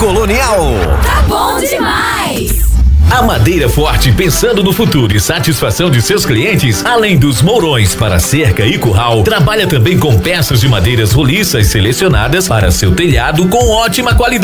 Colonial. Tá bom demais! A Madeira Forte, pensando no futuro e satisfação de seus clientes, além dos mourões para cerca e curral, trabalha também com peças de madeiras roliças selecionadas para seu telhado com ótima qualidade.